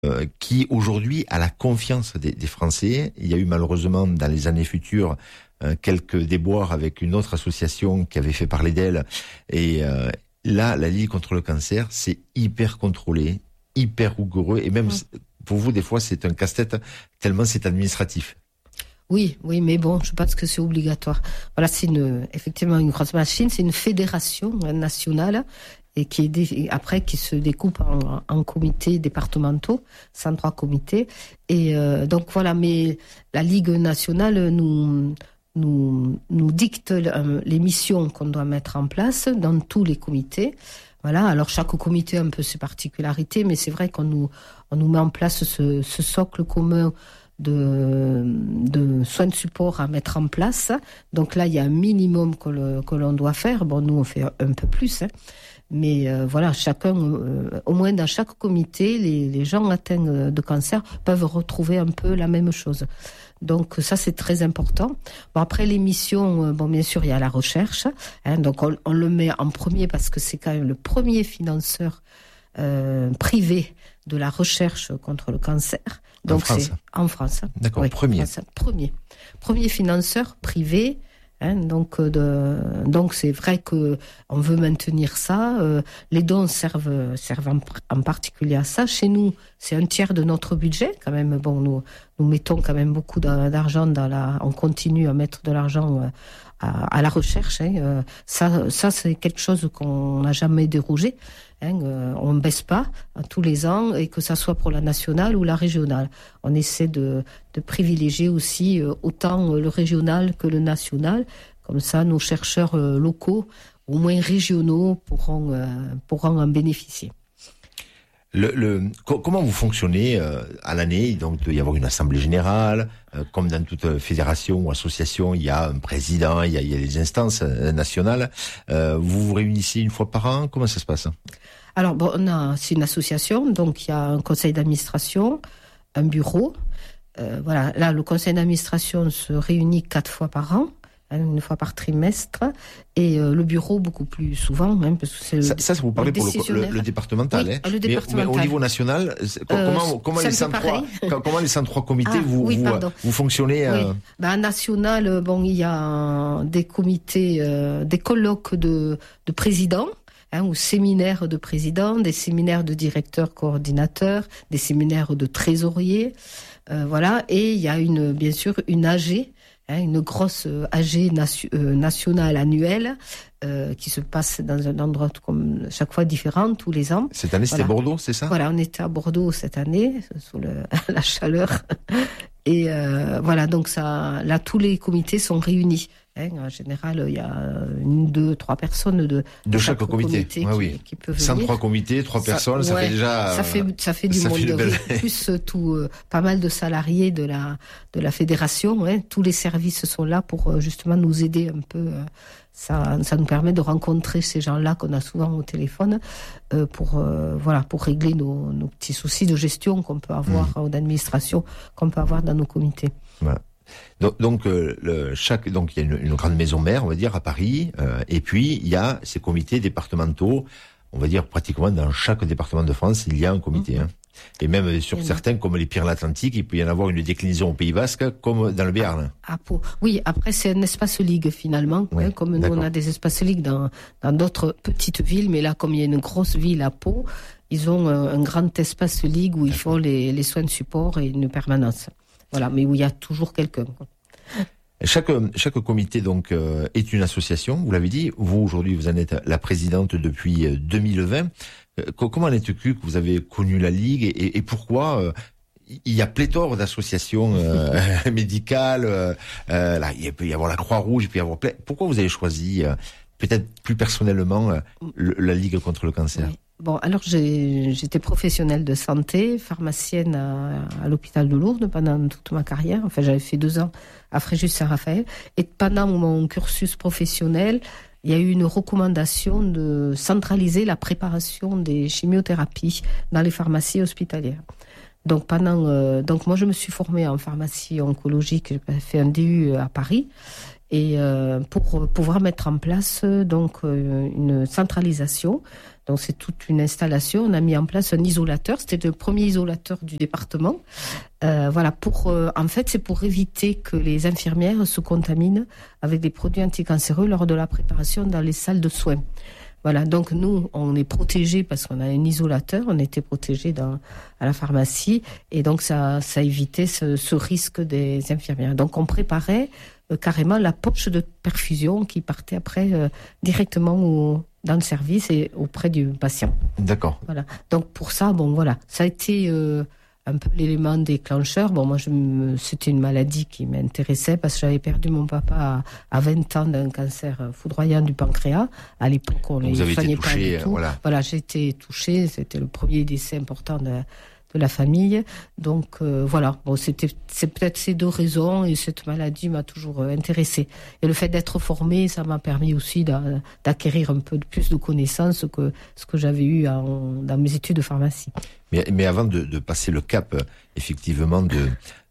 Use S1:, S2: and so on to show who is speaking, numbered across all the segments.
S1: qui aujourd'hui a la confiance des Français. Il y a eu malheureusement dans les années futures quelques déboires avec une autre association qui avait fait parler d'elle. Et là, la Ligue contre le cancer, c'est hyper contrôlé, hyper rigoureux. Et même pour vous, des fois, c'est un casse-tête tellement c'est administratif.
S2: Oui, mais bon, je pense que c'est obligatoire. Voilà, c'est effectivement une grosse machine, c'est une fédération nationale et qui se découpe en comités départementaux, 103 comités. Et donc voilà, mais la Ligue nationale nous dicte les missions qu'on doit mettre en place dans tous les comités. Voilà, alors chaque comité a un peu ses particularités, mais c'est vrai qu'on nous met en place ce socle commun de soins de support à mettre en place. Donc là, il y a un minimum que l'on doit faire. Bon, nous, on fait un peu plus, mais voilà, chacun, au moins dans chaque comité, les gens atteints de cancer peuvent retrouver un peu la même chose. Donc ça, c'est très important. Bon, après les missions, bien sûr, il y a la recherche. Donc on le met en premier parce que c'est quand même le premier financeur privé de la recherche contre le cancer. Donc c'est en France.
S1: D'accord, oui, premier
S2: financeur privé. Donc c'est vrai que on veut maintenir ça. Les dons servent en particulier à ça. Chez nous, c'est 1/3 de notre budget quand même. Bon, nous mettons quand même beaucoup d'argent on continue à mettre de l'argent à la recherche. Ça c'est quelque chose qu'on n'a jamais dérogé. On ne baisse pas tous les ans, et que ça soit pour la nationale ou la régionale. On essaie de privilégier aussi autant le régional que le national. Comme ça, nos chercheurs locaux, au moins régionaux, pourront en bénéficier.
S1: Comment vous fonctionnez à l'année? Donc, il doit y avoir une assemblée générale, comme dans toute fédération ou association, il y a un président, il y a les instances nationales. Vous vous réunissez une fois par an? Comment ça se passe?
S2: Alors, c'est une association, donc il y a un conseil d'administration, un bureau. Voilà, là, le conseil d'administration se réunit 4 fois par an. Une fois par trimestre, et le bureau beaucoup plus souvent, même parce que c'est
S1: ça vous parlez pour le départemental,
S2: oui, le départemental.
S1: Mais au niveau national, comment les 103 comités vous fonctionnez
S2: national, il y a des comités, des colloques de présidents, ou séminaires de présidents, des séminaires de directeurs coordinateurs, des séminaires de trésoriers, voilà, et il y a bien sûr une AG, une grosse AG nationale annuelle qui se passe dans un endroit comme chaque fois différent tous les ans.
S1: Cette année, c'était Bordeaux, c'est ça?
S2: Voilà, on était à Bordeaux cette année sous la chaleur. Et voilà, donc là, tous les comités sont réunis. En général, il y a 1, 2, 3 personnes de chaque comité qui peuvent venir.
S1: 103 comités, 3 personnes, ça fait déjà...
S2: Ça fait du monde. Plus pas mal de salariés de la fédération. Tous les services sont là pour justement nous aider un peu. Ça nous permet de rencontrer ces gens-là qu'on a souvent au téléphone pour régler nos petits soucis de gestion qu'on peut avoir ou d'administration qu'on peut avoir dans nos comités.
S1: Voilà. Donc il y a une grande maison mère, on va dire, à Paris, et puis il y a ces comités départementaux, on va dire pratiquement dans chaque département de France, il y a un comité. Et même sur certains, comme les Pyrénées-Atlantiques, il peut y en avoir une déclinaison au Pays Basque, comme dans le Béarn.
S2: À Pau. Oui, après c'est un espace ligue finalement, comme nous on a des espaces ligue dans d'autres petites villes, mais là comme il y a une grosse ville à Pau, ils ont un grand espace ligue où ils font les soins de support et une permanence. Voilà, mais où il y a toujours quelqu'un.
S1: Chaque comité donc est une association, vous l'avez dit. Vous aujourd'hui, vous en êtes la présidente depuis 2020. Comment en êtes-vous que vous avez connu la Ligue et pourquoi il y a pléthore d'associations médicales. Là, il peut y avoir la Croix-Rouge, il peut y avoir Pourquoi vous avez choisi peut-être plus personnellement la Ligue contre le cancer?
S2: Oui. Bon, alors j'étais professionnelle de santé, pharmacienne à l'hôpital de Lourdes pendant toute ma carrière. Enfin, j'avais fait 2 ans à Fréjus-Saint-Raphaël. Et pendant mon cursus professionnel, il y a eu une recommandation de centraliser la préparation des chimiothérapies dans les pharmacies hospitalières. Donc donc moi je me suis formée en pharmacie oncologique, j'ai fait un DU à Paris. et pour pouvoir mettre en place donc une centralisation. Donc c'est toute une installation. On a mis en place un isolateur. C'était le premier isolateur du département. Voilà, en fait, c'est pour éviter que les infirmières se contaminent avec des produits anticancéreux lors de la préparation dans les salles de soins. Voilà, donc nous, on est protégés parce qu'on a un isolateur, on était protégés à la pharmacie, et donc ça évitait ce risque des infirmières. Donc on préparait carrément la poche de perfusion qui partait après directement dans le service et auprès du patient.
S1: D'accord.
S2: Voilà. Donc pour ça, ça a été un peu l'élément déclencheur. Bon, moi, c'était une maladie qui m'intéressait parce que j'avais perdu mon papa à 20 ans d'un cancer foudroyant du pancréas. À l'époque, on ne les soignait pas du tout. Voilà, j'ai été touchée. C'était le premier décès important de la famille. Donc voilà, c'est peut-être ces deux raisons, et cette maladie m'a toujours intéressée. Et le fait d'être formée, ça m'a permis aussi d'acquérir un peu plus de connaissances que ce que j'avais eu dans mes études de pharmacie.
S1: Mais avant de passer le cap, effectivement, de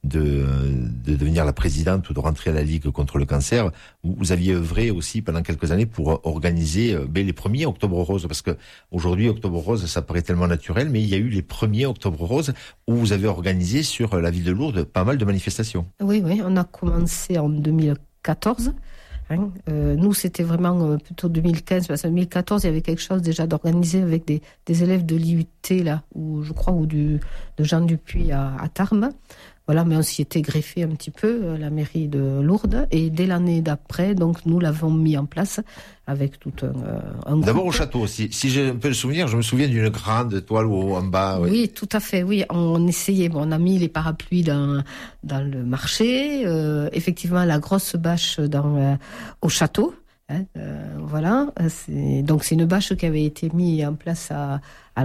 S1: devenir la présidente ou de rentrer à la Ligue contre le cancer, vous aviez œuvré aussi pendant quelques années pour organiser les premiers Octobre Rose, parce que aujourd'hui Octobre Rose, ça paraît tellement naturel, mais il y a eu les premiers Octobre Rose où vous avez organisé sur la ville de Lourdes pas mal de manifestations. Oui,
S2: on a commencé en 2014. Nous, c'était vraiment plutôt 2015, parce qu'en 2014, il y avait quelque chose déjà d'organisé avec des élèves de l'IUT, là, ou de Jean Dupuis à Tarbes. Voilà, mais on s'y était greffé un petit peu, la mairie de Lourdes. Et dès l'année d'après, donc, nous l'avons mis en place avec tout un groupe.
S1: D'abord au château, si j'ai un peu le souvenir, je me souviens d'une grande toile en bas.
S2: Oui, tout à fait, oui. On essayait, on a mis les parapluies dans le marché, effectivement la grosse bâche au château. Voilà, c'est une bâche qui avait été mise en place à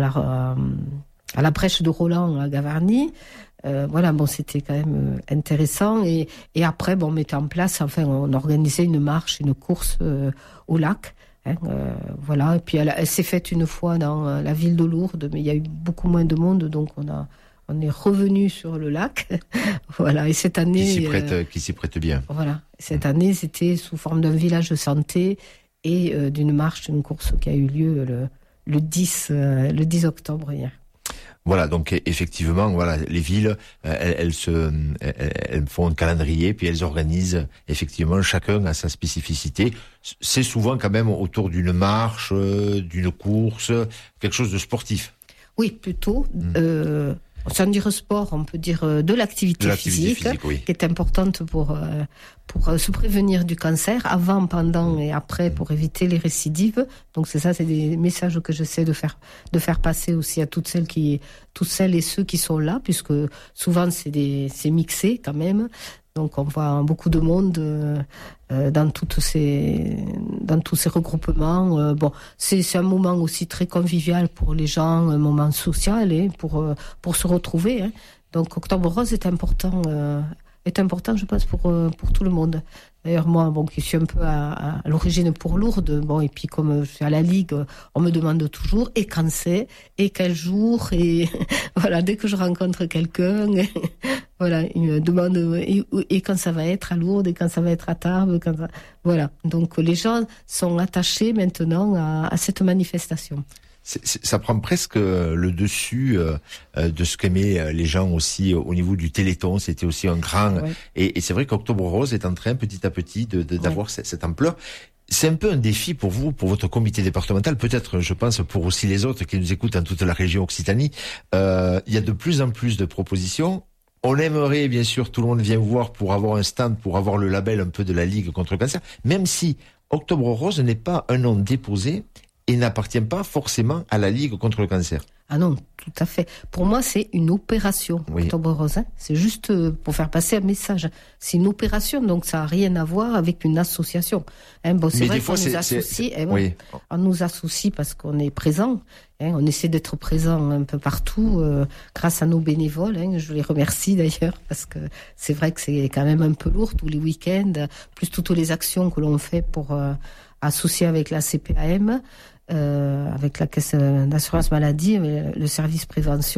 S2: la brèche de Roland à Gavarnie. C'était quand même intéressant, et après, on mettait en place, on organisait une marche, une course au lac. Et puis elle s'est faite une fois dans la ville de Lourdes, mais il y a eu beaucoup moins de monde, donc on est revenu sur le lac. Voilà, et cette année
S1: qui s'y prête bien.
S2: Voilà, cette année c'était sous forme d'un village de santé et d'une marche, une course qui a eu lieu le 10 octobre hier.
S1: Voilà, donc effectivement, les villes, elles font un calendrier, puis elles organisent, effectivement, chacun a sa spécificité. C'est souvent quand même autour d'une marche, d'une course, quelque chose de sportif.
S2: Oui, plutôt. Sans dire sport, on peut dire de l'activité physique, oui, qui est importante pour se prévenir du cancer, avant, pendant et après, pour éviter les récidives. Donc c'est des messages que j'essaie de faire passer aussi à toutes celles et ceux qui sont là, puisque souvent c'est mixé quand même. Donc on voit beaucoup de monde dans tous ces regroupements. C'est un moment aussi très convivial pour les gens, un moment social, pour se retrouver. Donc Octobre Rose est important, je pense, pour tout le monde. D'ailleurs, moi, qui suis un peu à l'origine pour Lourdes, et puis comme je suis à la Ligue, on me demande toujours, et quand c'est, et quel jour, et voilà, dès que je rencontre quelqu'un, voilà, il me demande, et quand ça va être à Lourdes, et quand ça va être à Tarbes, voilà. Donc, les gens sont attachés maintenant à cette manifestation.
S1: Ça prend presque le dessus de ce qu'aimaient les gens aussi au niveau du Téléthon. C'était aussi un grand... Ouais. Et c'est vrai qu'Octobre Rose est en train petit à petit d'avoir cette ampleur. C'est un peu un défi pour vous, pour votre comité départemental, peut-être, je pense, pour aussi les autres qui nous écoutent dans toute la région Occitanie. Il y a de plus en plus de propositions. On aimerait, bien sûr, tout le monde vient vous voir pour avoir un stand, pour avoir le label un peu de la Ligue contre le cancer, même si Octobre Rose n'est pas un nom déposé et n'appartient pas forcément à la Ligue contre le cancer.
S2: Ah non, tout à fait. Pour moi, c'est une opération, oui. Octobre Rose. C'est juste pour faire passer un message. C'est une opération, donc ça n'a rien à voir avec une association. C'est vrai qu'on nous associe. Oui. On nous associe parce qu'on est présent. On essaie d'être présent un peu partout grâce à nos bénévoles. Je les remercie d'ailleurs, parce que c'est vrai que c'est quand même un peu lourd tous les week-ends, plus toutes les actions que l'on fait pour associer avec la CPAM. Avec la caisse d'assurance maladie, le service prévention.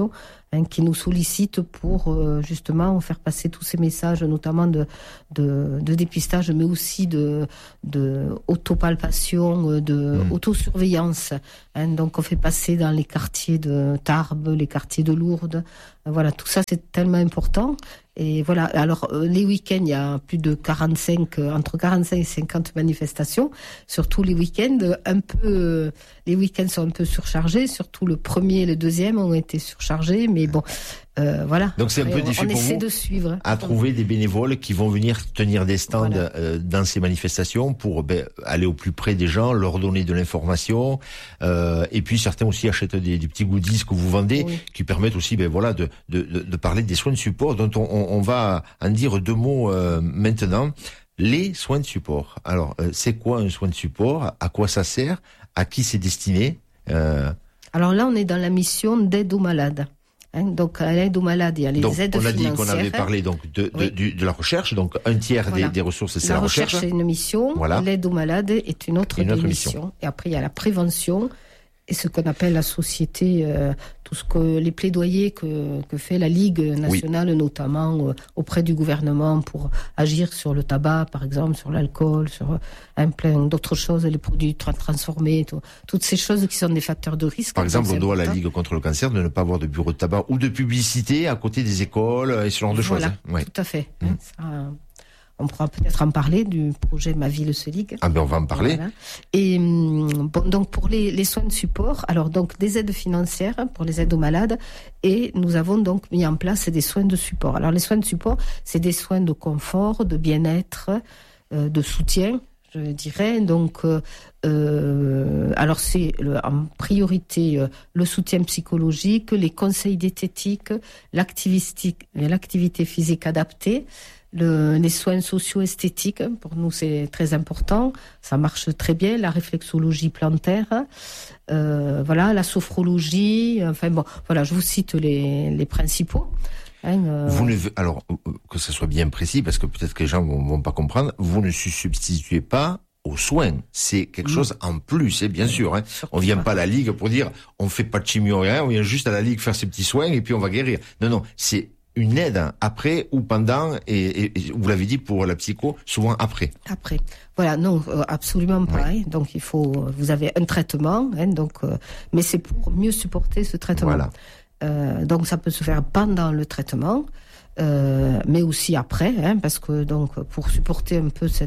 S2: qui nous sollicitent pour justement faire passer tous ces messages, notamment de dépistage, mais aussi de autopalpation, de autosurveillance. Donc on fait passer dans les quartiers de Tarbes, les quartiers de Lourdes. Voilà, tout ça c'est tellement important. Et voilà, alors les week-ends, il y a plus de entre 45 et 50 manifestations. Surtout les week-ends, les week-ends sont un peu surchargés. Surtout le premier et le deuxième ont été surchargés, mais bon, voilà.
S1: Donc c'est un peu difficile pour vous
S2: de suivre.
S1: À trouver des bénévoles qui vont venir tenir des stands dans ces manifestations pour aller au plus près des gens, leur donner de l'information. Et puis certains aussi achètent des petits goodies que vous vendez, qui permettent aussi, de parler des soins de support dont on va en dire deux mots maintenant. Les soins de support. Alors, c'est quoi un soin de support? À quoi ça sert? À qui c'est destiné?
S2: Alors là, on est dans la mission d'aide aux malades. Donc, à l'aide aux malades, il y a les aides financières.
S1: On a dit qu'on avait parlé donc de la recherche. Donc, un tiers des ressources, c'est la recherche.
S2: La recherche, c'est une mission.
S1: Voilà.
S2: L'aide aux malades est une autre mission. Et après, il y a la prévention et ce qu'on appelle la société, tout ce que les plaidoyers que fait la Ligue nationale, notamment auprès du gouvernement pour agir sur le tabac, par exemple, sur l'alcool, sur plein d'autres choses, les produits transformés, toutes ces choses qui sont des facteurs de risque.
S1: Par exemple, on doit à la Ligue contre le cancer de ne pas avoir de bureau de tabac ou de publicité à côté des écoles et ce genre de choses.
S2: Voilà, tout à fait. Ça, on pourra peut-être en parler du projet Ma Ville se ligue.
S1: Ah ben on va en parler.
S2: Voilà. Et donc pour les soins de support, alors donc des aides financières pour les aides aux malades, et nous avons donc mis en place des soins de support. Alors les soins de support, c'est des soins de confort, de bien-être, de soutien, je dirais. Donc alors c'est en priorité le soutien psychologique, les conseils diététiques, l'activité physique adaptée. Les soins socio-esthétiques, pour nous c'est très important, ça marche très bien, la réflexologie plantaire, la sophrologie, je vous cite les principaux.
S1: Alors, que ça soit bien précis, parce que peut-être que les gens vont pas comprendre, vous ne substituez pas aux soins, c'est quelque chose en plus, bien sûr. On vient pas à la Ligue pour dire on fait pas de chimio, rien, on vient juste à la Ligue faire ses petits soins et puis on va guérir. Non, c'est une aide après ou pendant, et vous l'avez dit pour la psycho, souvent après.
S2: Après. Voilà, non, absolument pas. Oui. Donc vous avez un traitement, mais c'est pour mieux supporter ce traitement.
S1: Voilà.
S2: Donc ça peut se faire pendant le traitement, mais aussi après, parce que donc pour supporter un peu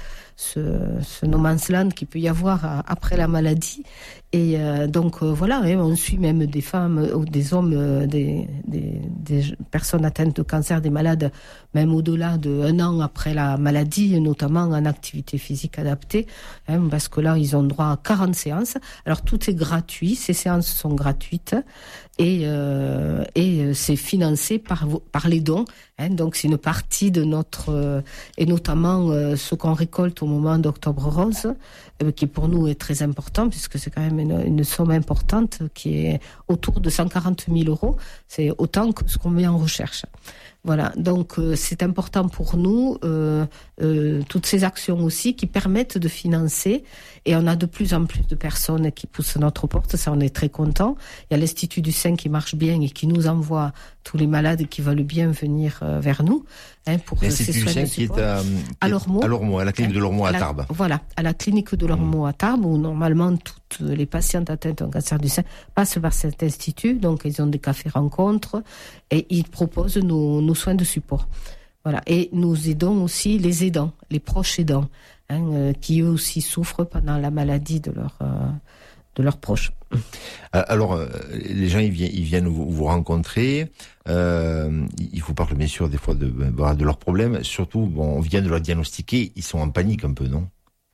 S2: ce no man's land qu'il peut y avoir après la maladie. Et on suit même des femmes ou des hommes, des personnes atteintes de cancer, des malades, même au-delà d'1 an après la maladie, notamment en activité physique adaptée, parce que là, ils ont droit à 40 séances. Alors, tout est gratuit, ces séances sont gratuites, et c'est financé par les dons. Donc, c'est une partie de notre... et notamment ce qu'on récolte au moment d'Octobre Rose, qui pour nous est très important, puisque c'est quand même une somme importante qui est autour de 140 000 €. C'est autant que ce qu'on met en recherche. Voilà, donc c'est important pour nous, toutes ces actions aussi qui permettent de financer, et on a de plus en plus de personnes qui poussent notre porte, ça on est très content. Il y a l'Institut du Sein qui marche bien et qui nous envoie tous les malades qui veulent bien venir vers nous. Pour
S1: l'Institut du Sein qui est à Lormeaux, à la clinique de Lormeaux à Tarbes.
S2: Voilà, à la clinique de Lormeaux à Tarbes, où normalement toutes les patientes atteintes d'un cancer du sein passent par cet institut, donc ils ont des cafés-rencontres et ils proposent nos soins de support. Voilà, et nous aidons aussi les aidants, les proches aidants, qui eux aussi souffrent pendant la maladie de leurs proches.
S1: Alors, les gens ils viennent vous rencontrer. Ils vous parlent bien sûr des fois de leurs problèmes. Surtout, on vient de leur diagnostiquer, ils sont en panique un peu, non ?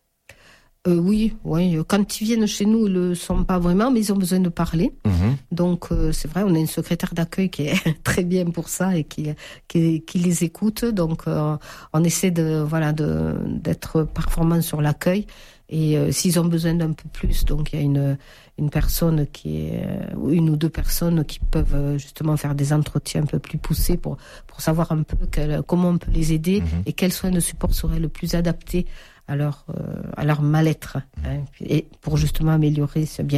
S2: Oui. Quand ils viennent chez nous, ils le sont pas vraiment, mais ils ont besoin de parler. Donc c'est vrai, on a une secrétaire d'accueil qui est très bien pour ça et qui les écoute. Donc on essaie d'être performant sur l'accueil. Et s'ils ont besoin d'un peu plus, donc il y a une personne une ou deux personnes qui peuvent justement faire des entretiens un peu plus poussés pour savoir un peu comment on peut les aider et quels soins de support seraient le plus adaptés à leur mal-être, et pour justement améliorer ce bien-être.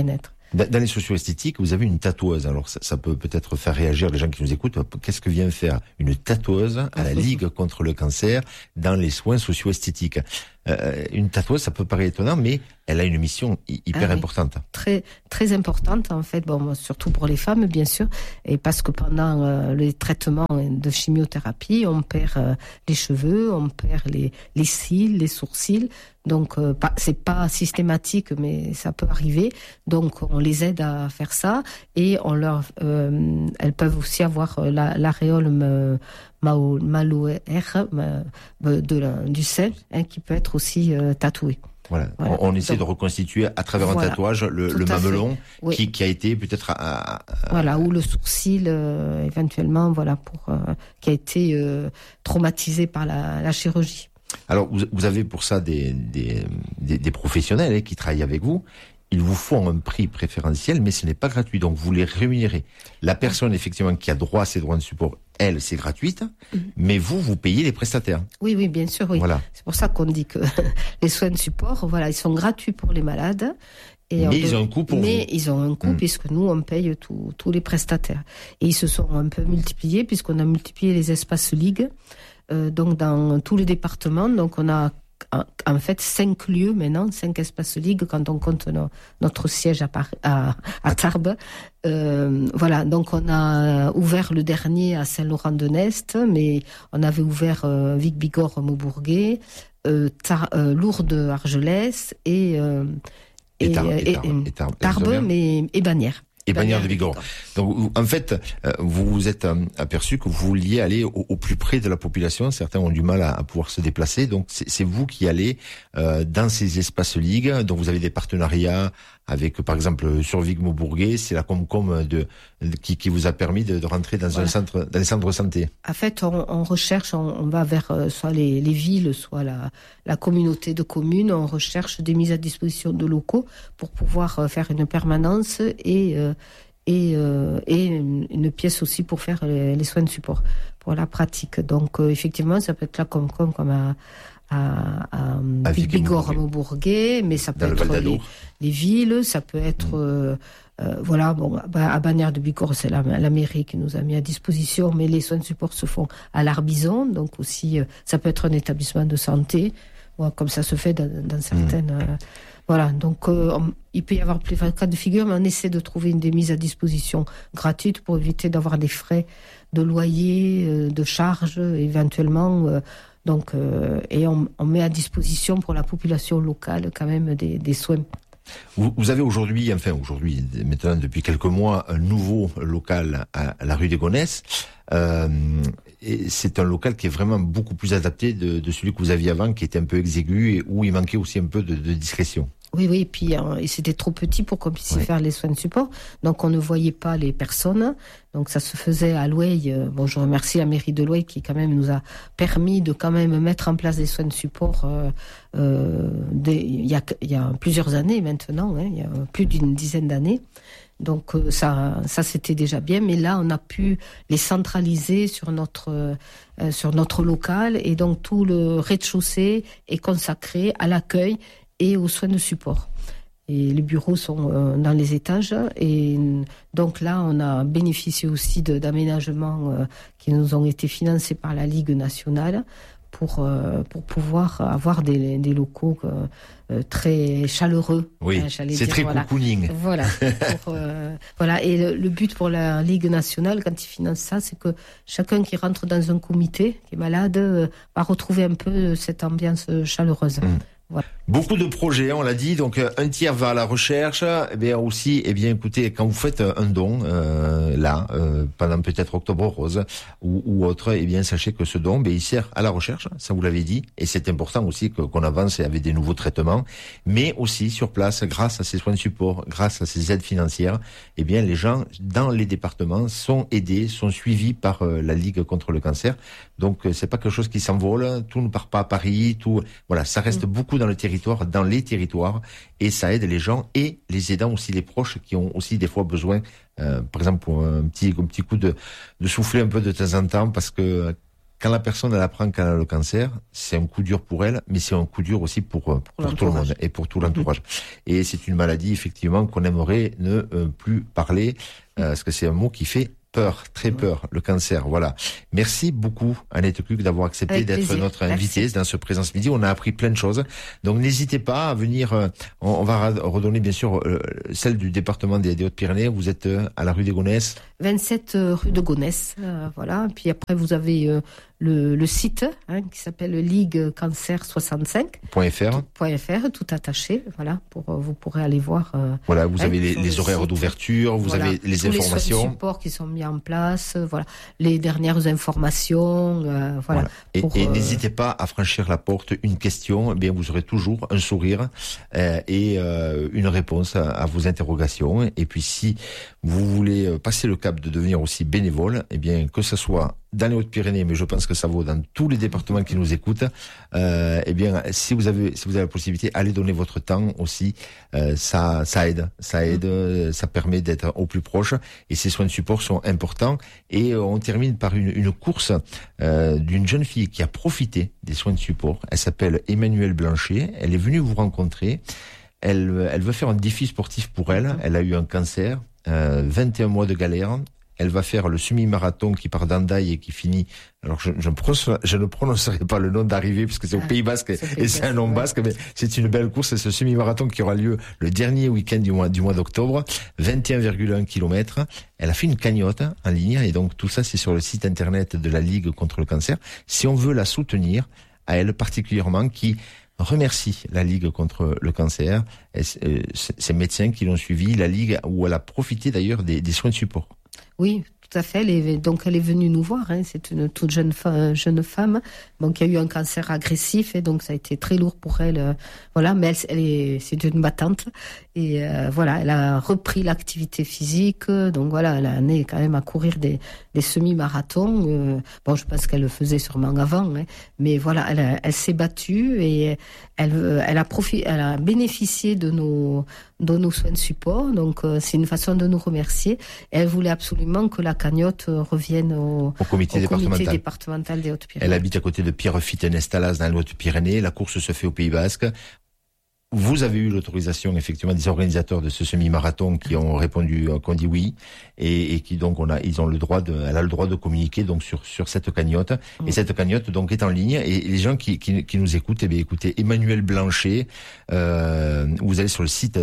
S1: Dans les socio-esthétiques, vous avez une tatoueuse. Alors ça peut peut-être faire réagir les gens qui nous écoutent. Qu'est-ce que vient faire une tatoueuse à la Ligue contre le cancer dans les soins socio-esthétiques? Une tatoueuse, ça peut paraître étonnant, mais elle a une mission hyper importante.
S2: Très, très importante, en fait. Bon, surtout pour les femmes, bien sûr. Et parce que pendant les traitements de chimiothérapie, on perd les cheveux, on perd les cils, les sourcils. Donc, c'est pas systématique, mais ça peut arriver. Donc, on les aide à faire ça. Et elles peuvent aussi avoir l'aréole malloaire du sein, qui peut être aussi tatoué.
S1: Voilà. On essaie de reconstituer à travers un tatouage le mamelon qui a été peut-être
S2: voilà, ou le sourcil éventuellement, voilà, qui a été traumatisé par la chirurgie.
S1: Alors vous avez pour ça des professionnels qui travaillent avec vous. Ils vous font un prix préférentiel, mais ce n'est pas gratuit. Donc, vous les rémunérez. La personne, effectivement, qui a droit à ces droits de support, elle, c'est gratuite. Mais vous payez les prestataires.
S2: Oui, bien sûr, oui.
S1: Voilà.
S2: C'est pour ça qu'on dit que les soins de support, voilà, ils sont gratuits pour les malades.
S1: Mais ils ont un coût pour vous.
S2: Mais ils ont un coût puisque nous, on paye tous les prestataires. Et ils se sont un peu multipliés puisqu'on a multiplié les espaces Ligue. Donc, dans tous les départements. Donc, on a en fait 5 lieux maintenant, 5 espaces Ligue quand on compte notre siège à Tarbes. Voilà, donc on a ouvert le dernier à Saint-Laurent-de-Nest, mais on avait ouvert Vic-Bigorre, Maubourguet, Lourdes, Argelès et Tarbes, et Bagnères.
S1: Et Bagnères de Bigorre. Donc, en fait, vous vous êtes aperçu que vous vouliez aller au plus près de la population. Certains ont du mal à pouvoir se déplacer. Donc, c'est vous qui allez dans ces espaces Ligue. Donc, vous avez des partenariats avec, par exemple, sur Vic-Maubourguet. C'est la Comcom qui vous a permis de rentrer dans un centre, dans les centres de santé.
S2: En fait, on recherche, on va vers soit les villes, soit la communauté de communes. On recherche des mises à disposition de locaux pour pouvoir faire une permanence et une pièce aussi pour faire les soins de support pour la pratique. Donc effectivement, ça peut être là comme à Vic-Bigorre, à Maubourguet, mais ça peut être les villes, ça peut être voilà, bon, à Bagnères de Bigorre, c'est la mairie qui nous a mis à disposition, mais les soins de support se font à l'Arbizon, donc aussi ça peut être un établissement de santé, comme ça se fait dans certaines. Voilà, donc il peut y avoir plusieurs cas de figure, mais on essaie de trouver des mises à disposition gratuites pour éviter d'avoir des frais de loyer, de charges éventuellement. Donc, et on met à disposition pour la population locale quand même des soins.
S1: Vous avez aujourd'hui, maintenant depuis quelques mois, un nouveau local à la rue des Gonesse. Et c'est un local qui est vraiment beaucoup plus adapté de celui que vous aviez avant, qui était un peu exigu et où il manquait aussi un peu de discrétion.
S2: Oui, et puis c'était trop petit pour qu'on puisse y faire les soins de support. Donc on ne voyait pas les personnes. Donc ça se faisait à Loueil. Bon, je remercie la mairie de Loueil qui quand même nous a permis de quand même mettre en place des soins de support il y a plusieurs années maintenant, il y a plus d'une dizaine d'années. Donc ça c'était déjà bien, mais là on a pu les centraliser sur notre local et donc tout le rez-de-chaussée est consacré à l'accueil et aux soins de support. Et les bureaux sont dans les étages. Et donc là, on a bénéficié aussi d'aménagements qui nous ont été financés par la Ligue nationale pour pouvoir avoir des locaux très chaleureux.
S1: Oui, c'est très cocooning.
S2: Voilà. Voilà. Et le but pour la Ligue nationale, quand ils financent ça, c'est que chacun qui rentre dans un comité, qui est malade, va retrouver un peu cette ambiance chaleureuse. Voilà.
S1: Beaucoup de projets, on l'a dit, donc un tiers va à la recherche, écoutez, quand vous faites un don, pendant peut-être Octobre Rose ou autre, sachez que ce don, il sert à la recherche, ça vous l'avez dit, et c'est important aussi qu'on avance avec des nouveaux traitements, mais aussi sur place, grâce à ces soins de support, grâce à ces aides financières, les gens dans les départements sont aidés, sont suivis par la Ligue contre le cancer, donc c'est pas quelque chose qui s'envole, tout ne part pas à Paris, ça reste beaucoup dans les territoires, et ça aide les gens et les aidants aussi, les proches qui ont aussi des fois besoin, par exemple pour un petit coup de souffler un peu de temps en temps, parce que quand la personne elle apprend qu'elle a le cancer, c'est un coup dur pour elle, mais c'est un coup dur aussi pour tout le monde et pour tout l'entourage. Et c'est une maladie effectivement qu'on aimerait ne plus parler, parce que c'est un mot qui fait peur, très peur, le cancer, voilà. Merci beaucoup, Annette Cuc, d'avoir accepté
S2: Avec
S1: d'être
S2: plaisir.
S1: notre invitée dans ce Présence Midi. On a appris plein de choses. Donc, n'hésitez pas à venir, on va redonner, bien sûr, celle du département des Hautes-Pyrénées. Vous êtes à la rue des Gonesse.
S2: 27 rue de Gonesse, voilà. Puis après, vous avez le site qui s'appelle Ligue Cancer 65.fr, tout attaché, voilà. Vous pourrez aller voir.
S1: Voilà, vous avez les horaires d'ouverture, vous avez les informations.
S2: Les supports qui sont mis en place, voilà. Les dernières informations, voilà.
S1: Et n'hésitez pas à franchir la porte. Une question, eh bien vous aurez toujours un sourire et une réponse à vos interrogations. Et puis si vous voulez passer le cap de devenir aussi bénévole, eh bien que ce soit dans les Hautes-Pyrénées, mais je pense que ça vaut dans tous les départements qui nous écoutent. Eh bien, si vous avez la possibilité, allez donner votre temps aussi. Ça aide, ça permet d'être au plus proche. Et ces soins de support sont importants. Et on termine par une course d'une jeune fille qui a profité des soins de support. Elle s'appelle Emmanuelle Blanchet. Elle est venue vous rencontrer. Elle veut faire un défi sportif pour elle. Elle a eu un cancer, 21 mois de galère. Elle va faire le semi-marathon qui part d'Andaï et qui finit. Alors je ne prononcerai pas le nom d'arrivée parce que c'est au Pays Basque et c'est un nom basque, mais c'est une belle course. C'est ce semi-marathon qui aura lieu le dernier week-end du mois d'octobre. 21,1 km. Elle a fait une cagnotte en ligne et donc tout ça c'est sur le site internet de la Ligue contre le cancer. Si on veut la soutenir, à elle particulièrement, qui remercie la Ligue contre le cancer, ces médecins qui l'ont suivi, la Ligue où elle a profité d'ailleurs des soins de support.
S2: Oui, tout à fait. Elle est venue nous voir. C'est une toute jeune femme, donc qui a eu un cancer agressif et donc ça a été très lourd pour elle. Voilà, mais c'est une battante et voilà, elle a repris l'activité physique. Donc voilà, elle a né quand même à courir des semi-marathons. Bon, je pense qu'elle le faisait sûrement avant, mais voilà, elle s'est battue et elle a bénéficié de nos soins de support. Donc c'est une façon de nous remercier. Et elle voulait absolument que la cagnotte revienne au comité départemental des Hautes-Pyrénées.
S1: Elle habite à côté de Pierrefitte-Nestalas dans les Hautes-Pyrénées. La course se fait au Pays Basque. Vous avez eu l'autorisation effectivement des organisateurs de ce semi-marathon qui ont répondu, qui ont dit oui, et qui donc elle a le droit de communiquer donc sur cette cagnotte. Et cette cagnotte donc est en ligne. Et les gens qui nous écoutent, eh bien écoutez, Emmanuelle Blanchet, vous allez sur le site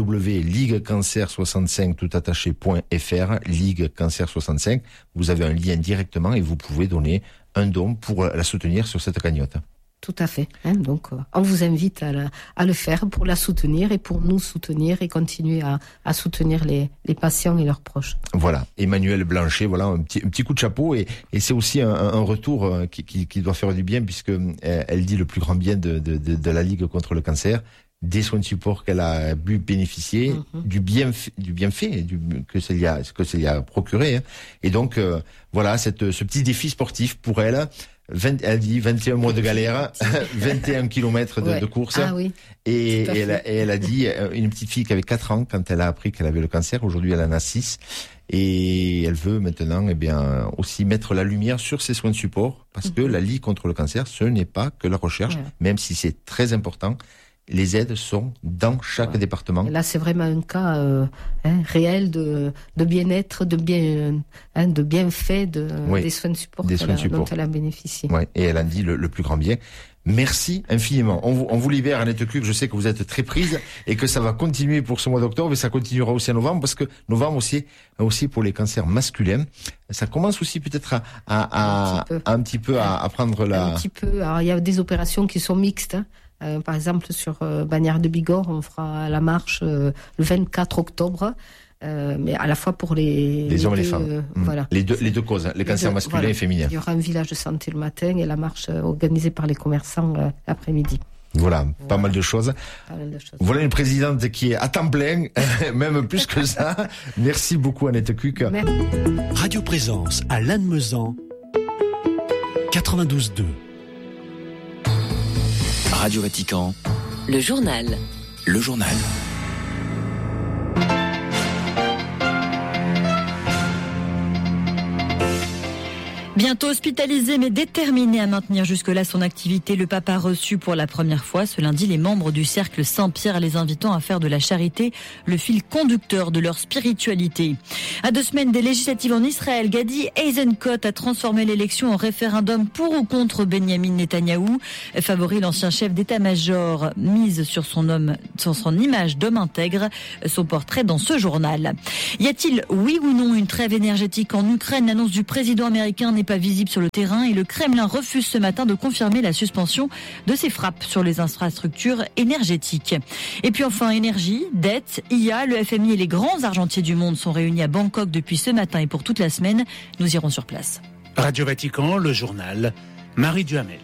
S1: www.liguecancer65toutattaché.fr, Ligue Cancer 65. Vous avez un lien directement et vous pouvez donner un don pour la soutenir sur cette cagnotte.
S2: Tout à fait. Donc, on vous invite à le faire pour la soutenir et pour nous soutenir et continuer à soutenir les patients et leurs proches.
S1: Voilà, Emmanuelle Blanchet, voilà un petit coup de chapeau et c'est aussi un retour qui doit faire du bien puisque elle dit le plus grand bien de la Ligue contre le cancer, des soins de support qu'elle a pu bénéficier, du bienfait que ça lui a procuré. Et donc voilà, ce petit défi sportif pour elle. Elle dit 21 mois de galère, 21 kilomètres de course.
S2: Ah oui.
S1: Et elle a dit, une petite fille qui avait 4 ans quand elle a appris qu'elle avait le cancer, aujourd'hui elle en a 6. Et elle veut maintenant, aussi mettre la lumière sur ces soins de support, parce que la Ligue contre le cancer, ce n'est pas que la recherche, même si c'est très important. Les aides sont dans chaque département.
S2: Et là, c'est vraiment un cas réel de bien-être, de bienfait des soins de support dont elle a bénéficié.
S1: Ouais, et elle en dit le plus grand bien. Merci infiniment. On vous libère, Annette Cuc. Je sais que vous êtes très prise et que ça va continuer pour ce mois d'octobre et ça continuera aussi en novembre parce que novembre aussi pour les cancers masculins. Ça commence aussi peut-être à prendre la...
S2: Un petit peu. Alors, il y a des opérations qui sont mixtes. Par exemple, sur Bagnères de Bigorre, on fera la marche le 24 octobre, mais à la fois pour les
S1: hommes et les femmes. Voilà. Les deux causes, les cancers masculins et féminins.
S2: Il y aura un village de santé le matin et la marche organisée par les commerçants l'après-midi.
S1: Voilà, pas mal de choses. Voilà une présidente qui est à temps plein, même plus que ça. Merci beaucoup, Annette Cuc.
S3: Radio Présence à Lannemezan, 92.2. Radio Vatican.
S4: Le journal.
S3: Le journal.
S4: Bientôt hospitalisé mais déterminé à maintenir jusque-là son activité, le pape a reçu pour la première fois ce lundi les membres du cercle Saint-Pierre, les invitant à faire de la charité le fil conducteur de leur spiritualité. À 2 semaines des législatives en Israël, Gadi Eisenkot a transformé l'élection en référendum pour ou contre Benyamin Netanyahou. Favori, l'ancien chef d'état-major mise sur son image d'homme intègre, son portrait dans ce journal. Y a-t-il, oui ou non, une trêve énergétique en Ukraine? L'annonce du président américain n'est pas visible sur le terrain et le Kremlin refuse ce matin de confirmer la suspension de ses frappes sur les infrastructures énergétiques. Et puis enfin, énergie, dette, IA, le FMI et les grands argentiers du monde sont réunis à Bangkok depuis ce matin et pour toute la semaine. Nous irons sur place.
S5: Radio Vatican, le journal, Marie Duhamel.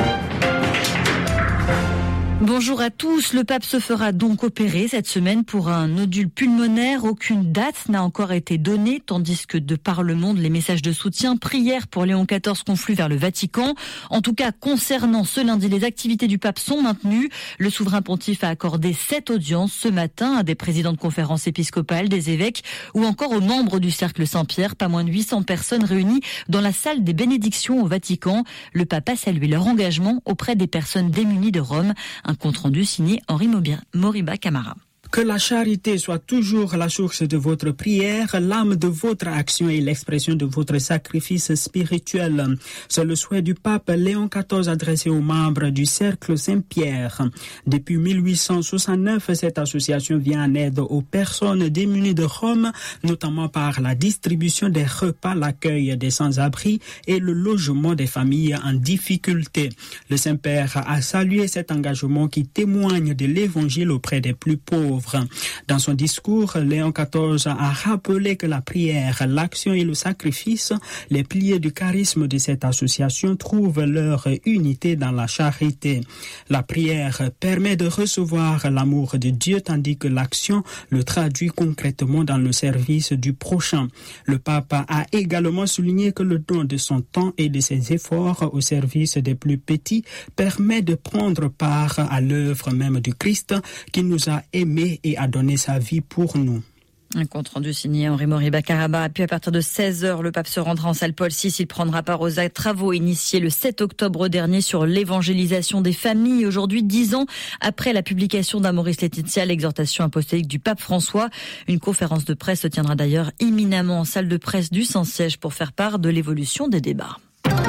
S4: Bonjour à tous. Le pape se fera donc opérer cette semaine pour un nodule pulmonaire. Aucune date n'a encore été donnée, tandis que de par le monde, les messages de soutien, prières pour Léon XIV confluent vers le Vatican. En tout cas, concernant ce lundi, les activités du pape sont maintenues. Le souverain pontife a accordé 7 audiences ce matin à des présidents de conférences épiscopales, des évêques ou encore aux membres du cercle Saint-Pierre. Pas moins de 800 personnes réunies dans la salle des bénédictions au Vatican. Le pape a salué leur engagement auprès des personnes démunies de Rome. Un compte-rendu signé Henri Moriba Camara.
S6: Que la charité soit toujours la source de votre prière, l'âme de votre action et l'expression de votre sacrifice spirituel. C'est le souhait du pape Léon XIV adressé aux membres du Cercle Saint-Pierre. Depuis 1869, cette association vient en aide aux personnes démunies de Rome, notamment par la distribution des repas, l'accueil des sans-abri et le logement des familles en difficulté. Le Saint-Père a salué cet engagement qui témoigne de l'Évangile auprès des plus pauvres. Dans son discours, Léon XIV a rappelé que la prière, l'action et le sacrifice, les piliers du charisme de cette association, trouvent leur unité dans la charité. La prière permet de recevoir l'amour de Dieu, tandis que l'action le traduit concrètement dans le service du prochain. Le pape a également souligné que le don de son temps et de ses efforts au service des plus petits permet de prendre part à l'œuvre même du Christ qui nous a aimés et a donné sa vie pour nous.
S4: Un compte rendu signé Henri Moriba Camara. Puis à partir de 16h, le pape se rendra en salle Paul VI. Il prendra part aux travaux initiés le 7 octobre dernier sur l'évangélisation des familles. Aujourd'hui, 10 ans après la publication d'Amoris Laetitia, l'exhortation apostolique du pape François. Une conférence de presse se tiendra d'ailleurs imminemment en salle de presse du Saint-Siège pour faire part de l'évolution des débats.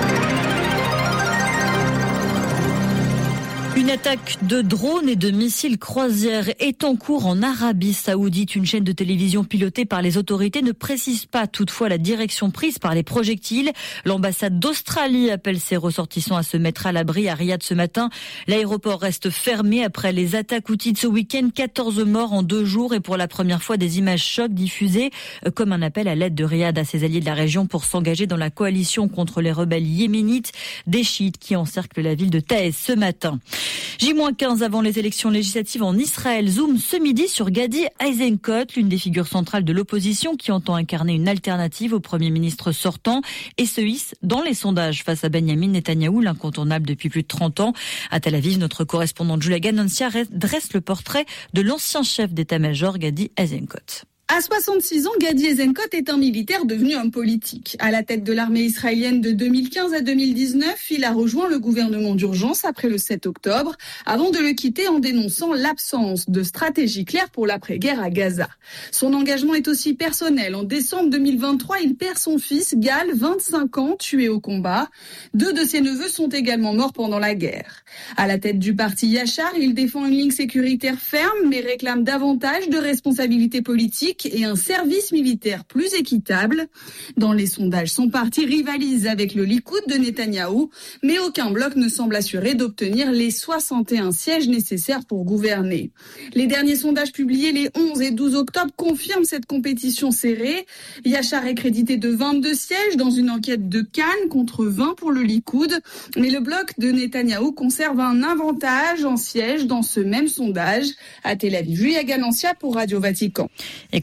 S4: Une attaque de drones et de missiles croisières est en cours en Arabie Saoudite. Une chaîne de télévision pilotée par les autorités ne précise pas toutefois la direction prise par les projectiles. L'ambassade d'Australie appelle ses ressortissants à se mettre à l'abri à Riyad ce matin. L'aéroport reste fermé après les attaques houthies de ce week-end. 14 morts en 2 jours et pour la première fois des images chocs diffusées comme un appel à l'aide de Riyad à ses alliés de la région pour s'engager dans la coalition contre les rebelles yéménites, des chiites qui encerclent la ville de Taïs ce matin. J-15 avant les élections législatives en Israël. Zoom ce midi sur Gadi Eisenkot, l'une des figures centrales de l'opposition qui entend incarner une alternative au Premier ministre sortant et se hisse dans les sondages face à Benyamin Netanyahou, l'incontournable depuis plus de 30 ans. À Tel Aviv, notre correspondante Julia Ganancia dresse le portrait de l'ancien chef d'état-major Gadi Eisenkot.
S7: À 66 ans, Gadi Eisenkot est un militaire devenu homme politique. À la tête de l'armée israélienne de 2015 à 2019, il a rejoint le gouvernement d'urgence après le 7 octobre, avant de le quitter en dénonçant l'absence de stratégie claire pour l'après-guerre à Gaza. Son engagement est aussi personnel. En décembre 2023, il perd son fils, Gal, 25 ans, tué au combat. 2 de ses neveux sont également morts pendant la guerre. À la tête du parti Yachar, il défend une ligne sécuritaire ferme, mais réclame davantage de responsabilités politiques et un service militaire plus équitable. Dans les sondages, son parti rivalise avec le Likoud de Netanyahou, mais aucun bloc ne semble assuré d'obtenir les 61 sièges nécessaires pour gouverner. Les derniers sondages publiés les 11 et 12 octobre confirment cette compétition serrée. Yachar est crédité de 22 sièges dans une enquête de Cannes contre 20 pour le Likoud, mais le bloc de Netanyahou conserve un avantage en sièges dans ce même sondage. À Tel Aviv, Julia Ganancia pour Radio Vatican.
S4: Et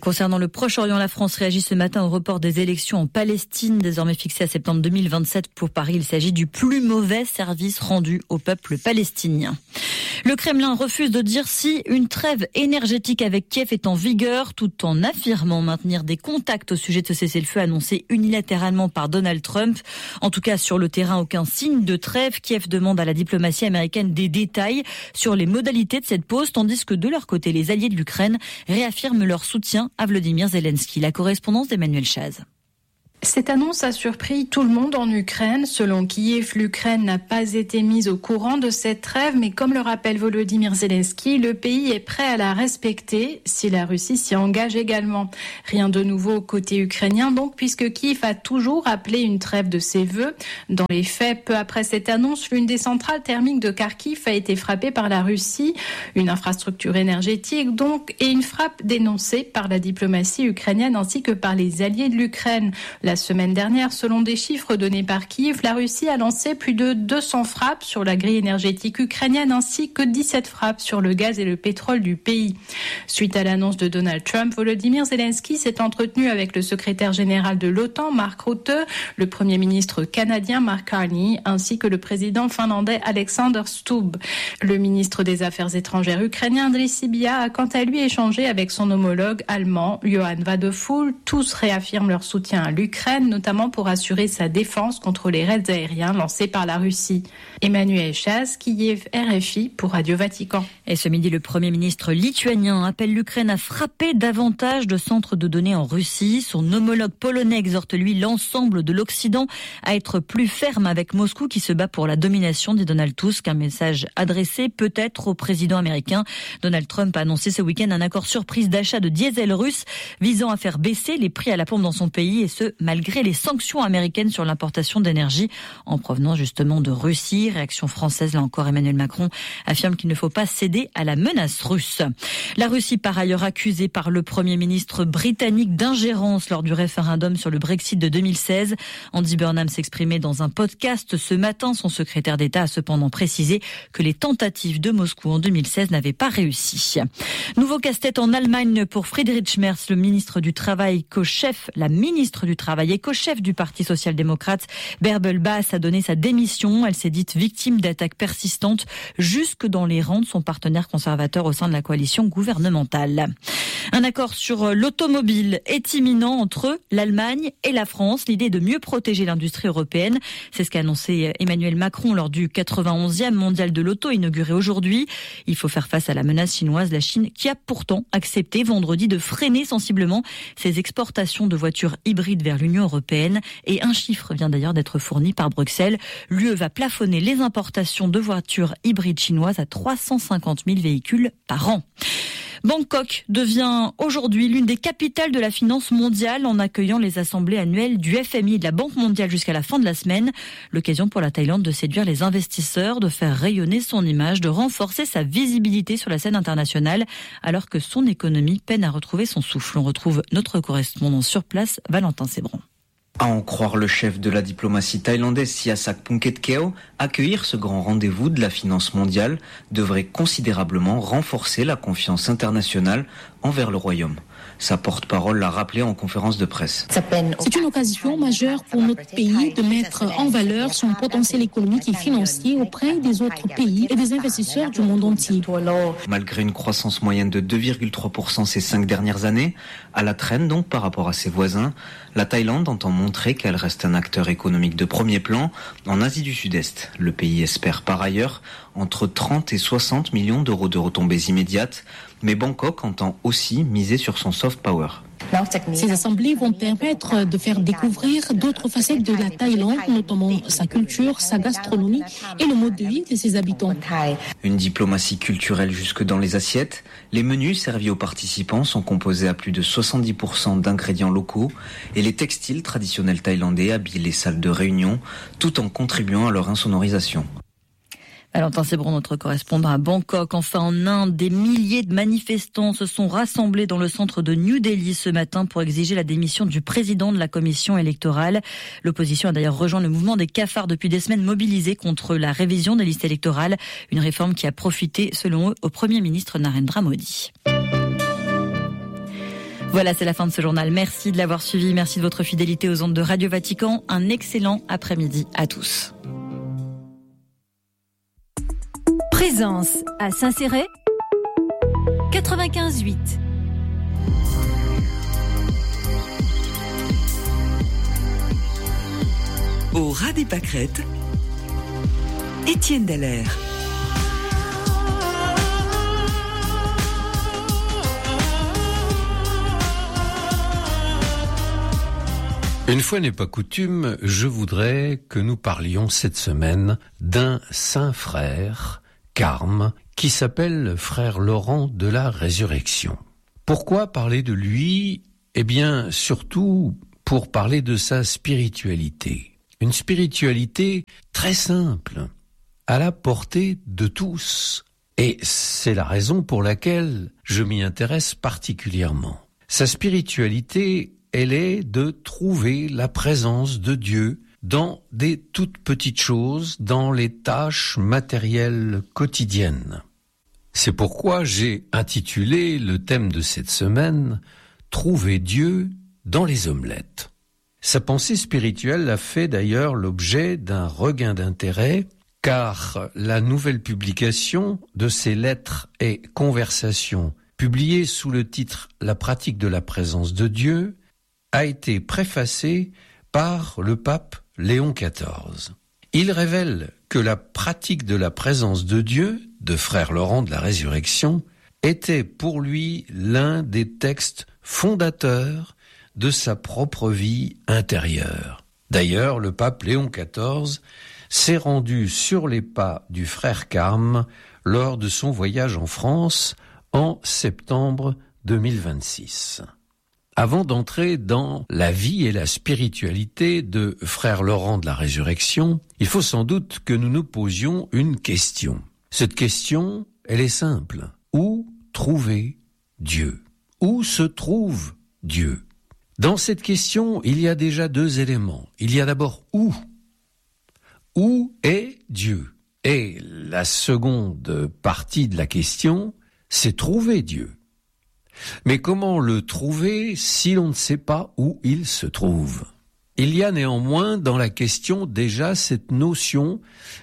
S4: Concernant le Proche-Orient, la France réagit ce matin au report des élections en Palestine, désormais fixé à septembre 2027. Pour Paris, il s'agit du plus mauvais service rendu au peuple palestinien. Le Kremlin refuse de dire si une trêve énergétique avec Kiev est en vigueur, tout en affirmant maintenir des contacts au sujet de ce cessez-le-feu annoncé unilatéralement par Donald Trump. En tout cas, sur le terrain, aucun signe de trêve. Kiev demande à la diplomatie américaine des détails sur les modalités de cette pause, tandis que de leur côté, les alliés de l'Ukraine réaffirment leur soutien à Volodymyr Zelensky. La correspondance d'Emmanuel Chaz.
S8: Cette annonce a surpris tout le monde en Ukraine. Selon Kiev, l'Ukraine n'a pas été mise au courant de cette trêve, mais comme le rappelle Volodymyr Zelensky, le pays est prêt à la respecter si la Russie s'y engage également. Rien de nouveau côté ukrainien donc, puisque Kiev a toujours appelé une trêve de ses vœux. Dans les faits, peu après cette annonce, l'une des centrales thermiques de Kharkiv a été frappée par la Russie, une infrastructure énergétique donc, et une frappe dénoncée par la diplomatie ukrainienne ainsi que par les alliés de l'Ukraine. La semaine dernière, selon des chiffres donnés par Kiev, la Russie a lancé plus de 200 frappes sur la grille énergétique ukrainienne ainsi que 17 frappes sur le gaz et le pétrole du pays. Suite à l'annonce de Donald Trump, Volodymyr Zelensky s'est entretenu avec le secrétaire général de l'OTAN, Mark Rutte, le premier ministre canadien, Mark Carney, ainsi que le président finlandais Alexander Stubb. Le ministre des Affaires étrangères ukrainien, Andriy Sybiha, a quant à lui échangé avec son homologue allemand, Johann Wadephul. Tous réaffirment leur soutien à l'Ukraine, notamment pour assurer sa défense contre les raids aériens lancés par la Russie. Emmanuel Chaz, Kiev, RFI pour Radio Vatican.
S4: Et ce midi, le Premier ministre lituanien appelle l'Ukraine à frapper davantage de centres de données en Russie. Son homologue polonais exhorte lui l'ensemble de l'Occident à être plus ferme avec Moscou qui se bat pour la domination, dit Donald Tusk. Un message adressé peut-être au président américain. Donald Trump a annoncé ce week-end un accord surprise d'achat de diesel russe visant à faire baisser les prix à la pompe dans son pays, et ce malgré les sanctions américaines sur l'importation d'énergie en provenance justement de Russie. Réaction française, là encore, Emmanuel Macron affirme qu'il ne faut pas céder à la menace russe. La Russie, par ailleurs, accusée par le Premier ministre britannique d'ingérence lors du référendum sur le Brexit de 2016. Andy Burnham s'exprimait dans un podcast ce matin. Son secrétaire d'État a cependant précisé que les tentatives de Moscou en 2016 n'avaient pas réussi. Nouveau casse-tête en Allemagne pour Friedrich Merz, le ministre du Travail, la ministre du Travail et co-chef du Parti social-démocrate. Bärbel Baas a donné sa démission. Elle s'est dite victime d'attaques persistantes jusque dans les rangs de son partenaire conservateur au sein de la coalition gouvernementale. Un accord sur l'automobile est imminent entre l'Allemagne et la France. L'idée est de mieux protéger l'industrie européenne. C'est ce qu'a annoncé Emmanuel Macron lors du 91e mondial de l'auto inauguré aujourd'hui. Il faut faire face à la menace chinoise, la Chine qui a pourtant accepté vendredi de freiner sensiblement ses exportations de voitures hybrides vers l'Union européenne. Et un chiffre vient d'ailleurs d'être fourni par Bruxelles. L'UE va plafonner les importations de voitures hybrides chinoises à 350 000 véhicules par an. Bangkok devient aujourd'hui l'une des capitales de la finance mondiale en accueillant les assemblées annuelles du FMI et de la Banque mondiale jusqu'à la fin de la semaine. L'occasion pour la Thaïlande de séduire les investisseurs, de faire rayonner son image, de renforcer sa visibilité sur la scène internationale alors que son économie peine à retrouver son souffle. On retrouve notre correspondant sur place, Valentin Sébran.
S9: À en croire le chef de la diplomatie thaïlandaise Sihasak Phuket-Keo, accueillir ce grand rendez-vous de la finance mondiale devrait considérablement renforcer la confiance internationale envers le royaume. Sa porte-parole l'a rappelé en conférence de presse.
S10: C'est une occasion majeure pour notre pays de mettre en valeur son potentiel économique et financier auprès des autres pays et des investisseurs du monde entier.
S9: Malgré une croissance moyenne de 2,3% ces 5 dernières années, à la traîne donc par rapport à ses voisins, la Thaïlande entend montrer qu'elle reste un acteur économique de premier plan en Asie du Sud-Est. Le pays espère par ailleurs entre 30 et 60 millions d'euros de retombées immédiates, mais Bangkok entend aussi miser sur son soft power.
S10: Ces assemblées vont permettre de faire découvrir d'autres facettes de la Thaïlande, notamment sa culture, sa gastronomie et le mode de vie de ses habitants.
S9: Une diplomatie culturelle jusque dans les assiettes. Les menus servis aux participants sont composés à plus de 70% d'ingrédients locaux et les textiles traditionnels thaïlandais habillent les salles de réunion tout en contribuant à leur insonorisation.
S4: Valentin Sébron, notre correspondant à Bangkok. Enfin, en Inde, des milliers de manifestants se sont rassemblés dans le centre de New Delhi ce matin pour exiger la démission du président de la commission électorale. L'opposition a d'ailleurs rejoint le mouvement des cafards depuis des semaines mobilisés contre la révision des listes électorales. Une réforme qui a profité, selon eux, au Premier ministre Narendra Modi. Voilà, c'est la fin de ce journal. Merci de l'avoir suivi. Merci de votre fidélité aux ondes de Radio Vatican. Un excellent après-midi à tous.
S11: Présence à Saint-Céré 95.8.
S12: Au ras des pâquerettes, Étienne Dallaire.
S13: Une fois n'est pas coutume, je voudrais que nous parlions cette semaine d'un saint frère, carme, qui s'appelle frère Laurent de la Résurrection. Pourquoi parler de lui ? Eh bien, surtout pour parler de sa spiritualité. Une spiritualité très simple, à la portée de tous. Et c'est la raison pour laquelle je m'y intéresse particulièrement. Sa spiritualité, elle est de trouver la présence de Dieu dans des toutes petites choses, dans les tâches matérielles quotidiennes. C'est pourquoi j'ai intitulé le thème de cette semaine « Trouver Dieu dans les omelettes ». Sa pensée spirituelle a fait d'ailleurs l'objet d'un regain d'intérêt, car la nouvelle publication de ses lettres et conversations, publiée sous le titre « La pratique de la présence de Dieu », a été préfacée par le pape Léon XIV. Il révèle que la pratique de la présence de Dieu, de frère Laurent de la Résurrection, était pour lui l'un des textes fondateurs de sa propre vie intérieure. D'ailleurs, le pape Léon XIV s'est rendu sur les pas du frère Carme lors de son voyage en France en septembre 2026. Avant d'entrer dans la vie et la spiritualité de frère Laurent de la Résurrection, il faut sans doute que nous nous posions une question. Cette question, elle est simple. Où trouver Dieu ? Où se trouve Dieu ? Dans cette question, il y a déjà deux éléments. Il y a d'abord où ? Où est Dieu ? Et la seconde partie de la question, c'est trouver Dieu. Mais comment le trouver si l'on ne sait pas où il se trouve ? Il y a néanmoins dans la question déjà cette notion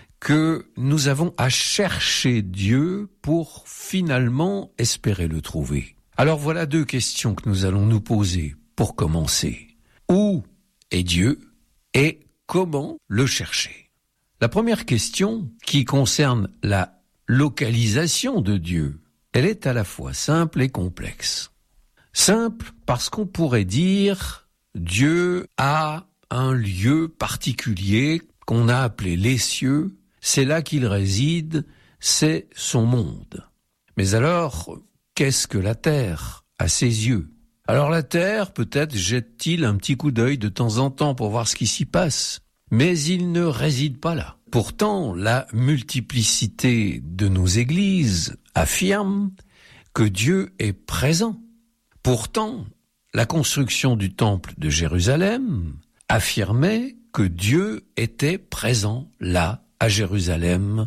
S13: que nous avons à chercher Dieu pour finalement espérer le trouver. Alors voilà deux questions que nous allons nous poser pour commencer. Où est Dieu et comment le chercher ? La première question, qui concerne la localisation de Dieu, elle est à la fois simple et complexe. Simple parce qu'on pourrait dire Dieu a un lieu particulier qu'on a appelé les cieux, c'est là qu'il réside, c'est son monde. Mais alors, qu'est-ce que la terre à ses yeux ? Alors la terre, peut-être jette-t-il un petit coup d'œil de temps en temps pour voir ce qui s'y passe, mais il ne réside pas là. Pourtant, la multiplicité de nos églises affirme que Dieu est présent. Pourtant, la construction du temple de Jérusalem affirmait que Dieu était présent là, à Jérusalem,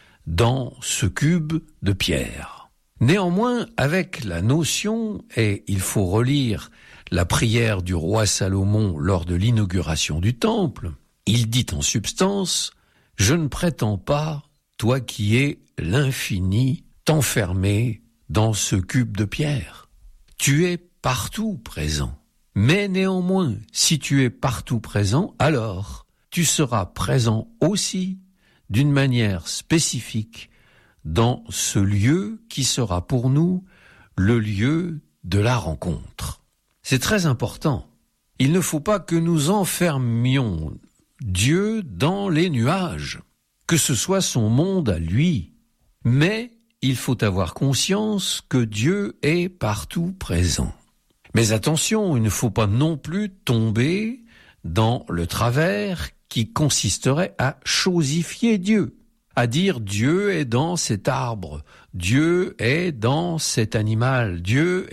S13: dans ce cube de pierre. Néanmoins, avec la notion, et il faut relire la prière du roi Salomon lors de l'inauguration du temple, il dit en substance « Je ne prétends pas, toi qui es l'infini, t'enfermer dans ce cube de pierre. Tu es partout présent. Mais néanmoins, si tu es partout présent, alors tu seras présent aussi d'une manière spécifique dans ce lieu qui sera pour nous le lieu de la rencontre. » C'est très important. Il ne faut pas que nous enfermions Dieu dans les nuages, que ce soit son monde à lui. Mais il faut avoir conscience que Dieu est partout présent. Mais attention, il ne faut pas non plus tomber dans le travers qui consisterait à chosifier Dieu, à dire Dieu est dans cet arbre, Dieu est dans cet animal, Dieu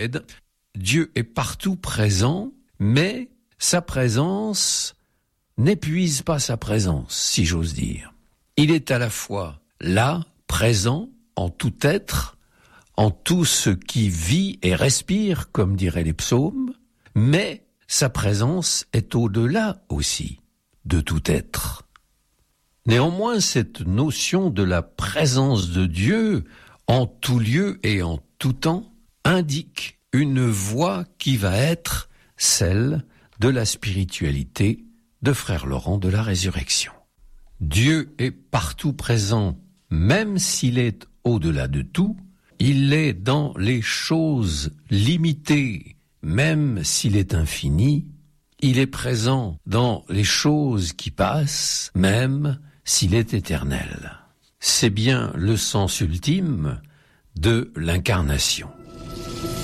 S13: est partout présent, mais sa présence n'épuise pas sa présence, si j'ose dire. Il est à la fois là, présent, en tout être, en tout ce qui vit et respire, comme diraient les psaumes, mais sa présence est au-delà aussi de tout être. Néanmoins, cette notion de la présence de Dieu en tout lieu et en tout temps indique une voie qui va être celle de la spiritualité de Frère Laurent de la Résurrection. Dieu est partout présent, même s'il est au-delà de tout. Il est dans les choses limitées, même s'il est infini. Il est présent dans les choses qui passent, même s'il est éternel. C'est bien le sens ultime de l'incarnation.